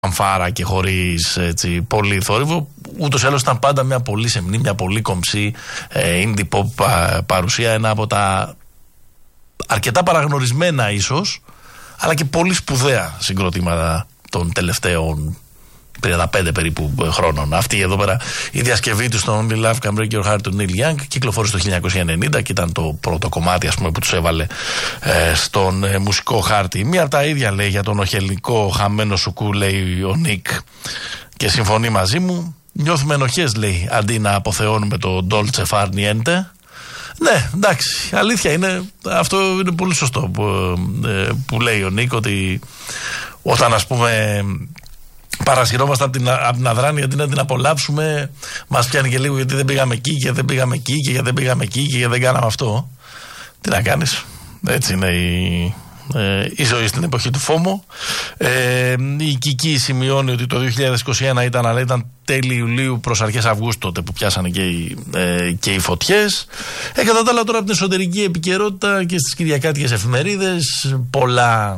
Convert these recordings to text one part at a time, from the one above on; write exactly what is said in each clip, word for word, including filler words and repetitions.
αμφάρα και χωρίς έτσι, πολύ θόρυβο. Ούτως ή άλλως ήταν πάντα μια πολύ σεμνή, μια πολύ κομψή ε, indie pop α, παρουσία. Ένα από τα αρκετά παραγνωρισμένα ίσως, αλλά και πολύ σπουδαία συγκροτήματα των τελευταίων τριάντα πέντε περίπου χρόνων. Αυτή εδώ πέρα η διασκευή του στο Only Love Can Break Your Heart του Neil Young κυκλοφόρησε το χίλια εννιακόσια ενενήντα και ήταν το πρώτο κομμάτι, ας πούμε, που τους έβαλε ε, στον ε, μουσικό χάρτη. Μία από τα ίδια λέει για τον οχελικό χαμένο σουκού, λέει ο Νικ, και συμφωνεί μαζί μου. Νιώθουμε ενοχές, λέει, αντί να αποθεώνουμε το Dolce Far Niente. Ναι, εντάξει, αλήθεια είναι, αυτό είναι πολύ σωστό που, ε, που λέει ο Νικ, ότι όταν, ας πούμε, παρασυρώμαστε από την, από την αδράνεια, αντί να την απολαύσουμε, μας πιάνει και λίγο γιατί δεν πήγαμε εκεί και δεν πήγαμε εκεί και γιατί δεν πήγαμε εκεί και γιατί δεν κάναμε αυτό. Τι να κάνεις, έτσι είναι η, ε, η ζωή στην εποχή του φόμο. Ε, η Κική σημειώνει ότι το δύο χιλιάδες είκοσι ένα ήταν, αλλά ήταν τέλη Ιουλίου προς αρχές Αυγούστου τότε που πιάσανε και οι, ε, και οι φωτιές. Ε, κατά τα άλλα τώρα από την εσωτερική επικαιρότητα και στις κυριακάτικες εφημερίδες πολλά...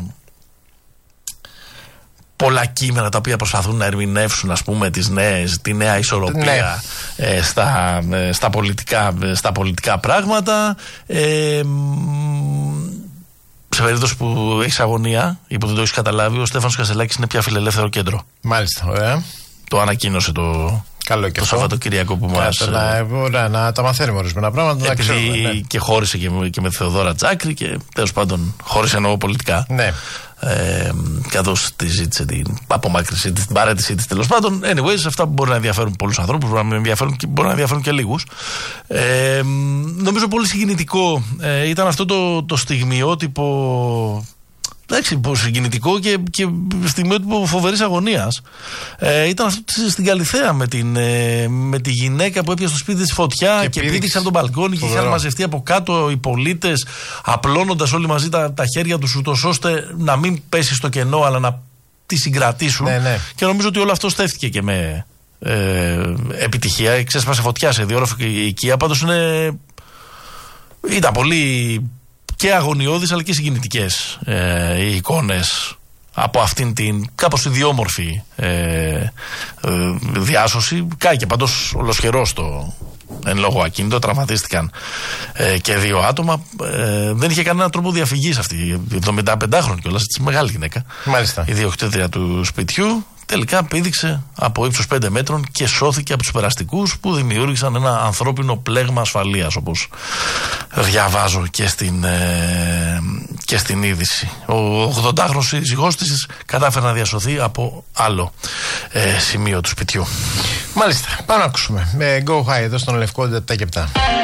πολλά κείμενα τα οποία προσπαθούν να ερμηνεύσουν, ας πούμε, τις νέες, τη νέα ισορροπία ναι. ε, στα, ε, στα, πολιτικά, ε, στα πολιτικά πράγματα. Ε, σε περίπτωση που έχεις αγωνία ή που δεν το έχεις καταλάβει, ο Στέφανος Κασελάκης είναι πια φιλελεύθερο κέντρο. Μάλιστα, ωραία. Το ανακοίνωσε το, Καλό και το Σαββατοκυριακό που μας... Να, ωραία, να τα μαθαίνουμε ορισμένα πράγματα. Επειδή να ξέρουμε, ναι. και χώρισε και, και με τη Θεοδόρα Τσάκρη και τέλος πάντων χώρισε εννοώ πολιτικά. Ναι. Ε, καθώς τη ζήτησε την απομάκρυνση της, την παρέτησή της, τέλος πάντων. Anyways, αυτά που μπορεί να ενδιαφέρουν πολλούς ανθρώπους, μπορεί να ενδιαφέρουν και, μπορεί να ενδιαφέρουν και λίγους. Ε, νομίζω πολύ συγκινητικό ε, ήταν αυτό το, το στιγμιότυπο. Εντάξει, συγκινητικό και, και στιγμιότυπο φοβερής αγωνίας. Ε, ήταν αυτό στην Καλιθέα με, την, ε, με τη γυναίκα που έπιασε στο σπίτι της φωτιά και, και πήδηξε από τον μπαλκόνι και είχαν μαζευτεί από κάτω οι πολίτες, απλώνοντας όλοι μαζί τα, τα χέρια τους, ούτως ώστε να μην πέσει στο κενό, αλλά να τη συγκρατήσουν. Ναι, ναι. Και νομίζω ότι όλο αυτό στέφθηκε και με ε, επιτυχία. Ξέσπασε φωτιά σε διόροφη οικία. Πάντως είναι, ήταν πολύ και αγωνιώδεις αλλά και συγκινητικές ε, οι εικόνες από αυτήν την κάπως ιδιόμορφη ε, ε, διάσωση. Κάηκε παντός ολοσχερός το εν λόγω ακίνητο, τραυματίστηκαν ε, και δύο άτομα. Ε, δεν είχε κανένα τρόπο διαφυγής αυτή, εβδομηνταπεντάχρονη κιόλας, έτσι μεγάλη γυναίκα. Μάλιστα. Η ιδιοκτήτρια του σπιτιού. Τελικά πήδηξε από ύψος πέντε μέτρων και σώθηκε από τους περαστικούς που δημιούργησαν ένα ανθρώπινο πλέγμα ασφαλείας, όπως διαβάζω και στην, ε, και στην είδηση. Ο ογδοντάχρονος σύζυγός της κατάφερε να διασωθεί από άλλο ε, σημείο του σπιτιού. Μάλιστα, πάμε να ακούσουμε. Με Go High εδώ στον Λευκό τα και επτά.